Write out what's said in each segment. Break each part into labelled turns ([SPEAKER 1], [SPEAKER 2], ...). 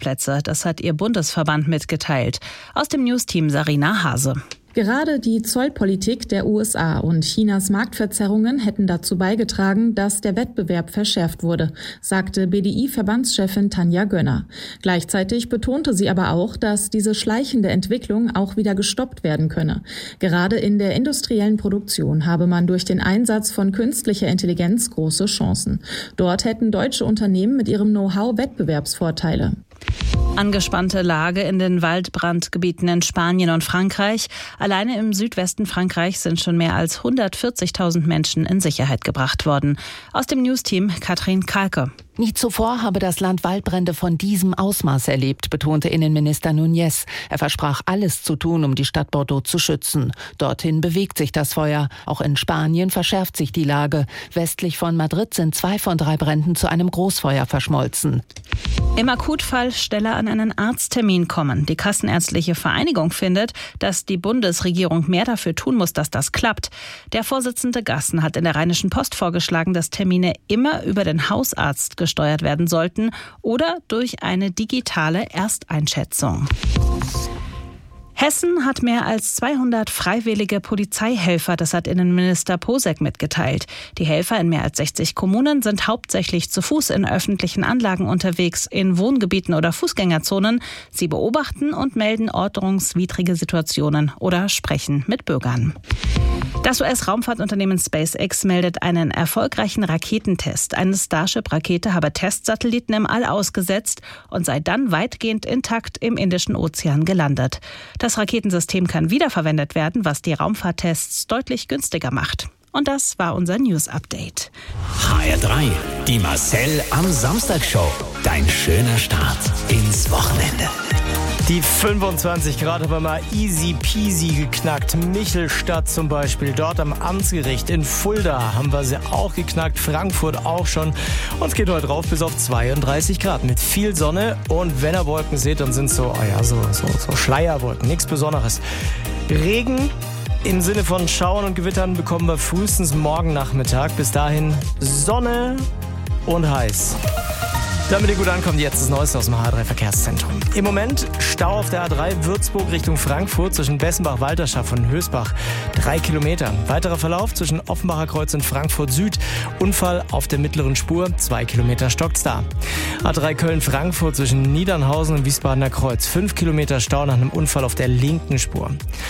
[SPEAKER 1] Arbeitsplätze. Das hat ihr Bundesverband mitgeteilt. Aus dem Newsteam Sarina Hase.
[SPEAKER 2] Gerade die Zollpolitik der USA und Chinas Marktverzerrungen hätten dazu beigetragen, dass der Wettbewerb verschärft wurde, sagte BDI-Verbandschefin Tanja Gönner. Gleichzeitig betonte sie aber auch, dass diese schleichende Entwicklung auch wieder gestoppt werden könne. Gerade in der industriellen Produktion habe man durch den Einsatz von künstlicher Intelligenz große Chancen. Dort hätten deutsche Unternehmen mit ihrem Know-how Wettbewerbsvorteile.
[SPEAKER 1] Angespannte Lage in den Waldbrandgebieten in Spanien und Frankreich. Alleine im Südwesten Frankreichs sind schon mehr als 140.000 Menschen in Sicherheit gebracht worden. Aus dem Newsteam Katrin Kalke.
[SPEAKER 3] Nie zuvor habe das Land Waldbrände von diesem Ausmaß erlebt, betonte Innenminister Núñez. Er versprach, alles zu tun, um die Stadt Bordeaux zu schützen. Dorthin bewegt sich das Feuer. Auch in Spanien verschärft sich die Lage. Westlich von Madrid sind 2 von 3 Bränden zu einem Großfeuer verschmolzen.
[SPEAKER 1] Im Akutfall schneller an einen Arzttermin kommen. Die Kassenärztliche Vereinigung findet, dass die Bundesregierung mehr dafür tun muss, dass das klappt. Der Vorsitzende Gassen hat in der Rheinischen Post vorgeschlagen, dass Termine immer über den Hausarzt gesteuert werden sollten oder durch eine digitale Ersteinschätzung. Hessen hat mehr als 200 freiwillige Polizeihelfer, das hat Innenminister Posek mitgeteilt. Die Helfer in mehr als 60 Kommunen sind hauptsächlich zu Fuß in öffentlichen Anlagen unterwegs, in Wohngebieten oder Fußgängerzonen. Sie beobachten und melden ordnungswidrige Situationen oder sprechen mit Bürgern. Das US-Raumfahrtunternehmen SpaceX meldet einen erfolgreichen Raketentest. Eine Starship-Rakete habe Testsatelliten im All ausgesetzt und sei dann weitgehend intakt im Indischen Ozean gelandet. Das Raketensystem kann wiederverwendet werden, was die Raumfahrttests deutlich günstiger macht. Und das war unser News-Update.
[SPEAKER 4] HR3, die Marcel am Samstag-Show. Dein schöner Start ins Wochenende.
[SPEAKER 5] Die 25 Grad haben wir mal easy peasy geknackt. Michelstadt zum Beispiel, dort am Amtsgericht in Fulda haben wir sie auch geknackt. Frankfurt auch schon. Und es geht heute rauf bis auf 32 Grad mit viel Sonne. Und wenn ihr Wolken seht, dann sind es so Schleierwolken, nichts Besonderes. Regen im Sinne von Schauern und Gewittern bekommen wir frühestens morgen Nachmittag. Bis dahin Sonne und heiß. Damit ihr gut ankommt, jetzt das Neueste aus dem HR3-Verkehrszentrum. Im Moment Stau auf der A3 Würzburg Richtung Frankfurt zwischen Bessenbach-Walterschaft und Hösbach. 3 Kilometer. Weiterer Verlauf zwischen Offenbacher Kreuz und Frankfurt Süd. Unfall auf der mittleren Spur. 2 Kilometer stockt's da. A3 Köln-Frankfurt zwischen Niedernhausen und Wiesbadener Kreuz. 5 Kilometer Stau nach einem Unfall auf der linken Spur.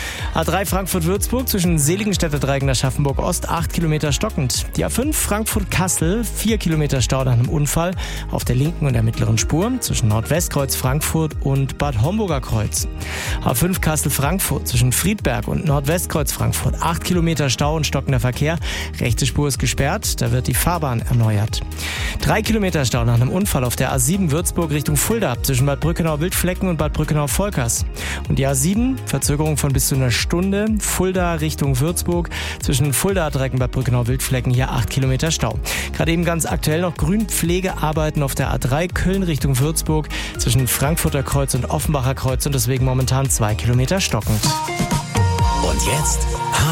[SPEAKER 5] A3 Frankfurt-Würzburg zwischen Seligenstädter Dreieck nach Schaffenburg-Ost. 8 Kilometer stockend. Die A5 Frankfurt-Kassel. 4 Kilometer Stau nach einem Unfall auf der linken und der mittleren Spur zwischen Nordwestkreuz Frankfurt und Bad Homburger Kreuz. A5 Kassel-Frankfurt zwischen Friedberg und Nordwestkreuz Frankfurt. 8 Kilometer Stau und stockender Verkehr. Rechte Spur ist gesperrt, da wird die Fahrbahn erneuert. 3 Kilometer Stau nach einem Unfall auf der A7 Würzburg Richtung Fulda zwischen Bad Brückenau-Wildflecken und Bad Brückenau-Volkers. Und die A7, Verzögerung von bis zu einer Stunde, Fulda Richtung Würzburg zwischen Fulda-Dreieck und Bad Brückenau-Wildflecken, hier 8 Kilometer Stau. Gerade eben ganz aktuell noch Grünpflegearbeiten auf der A3 Köln Richtung Würzburg zwischen Frankfurter Kreuz und Offenbacher Kreuz und deswegen momentan 2 Kilometer stockend.
[SPEAKER 4] Und jetzt